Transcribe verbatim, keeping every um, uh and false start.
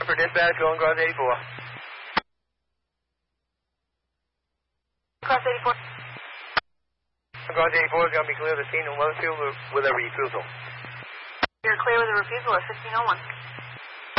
For dispatch, going across eighty-four. Cross eighty-four. Across eighty-four is going to be clear of the scene in Weatherfield with a refusal. You're clear with a refusal at fifteen oh one.